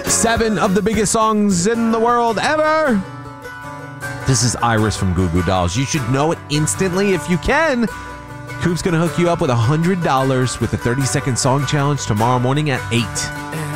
7 of the biggest songs in the world ever. This is Iris from Goo Goo Dolls. You should know it instantly if you can. Coop's going to hook you up with $100 with the 30-second song challenge tomorrow morning at 8.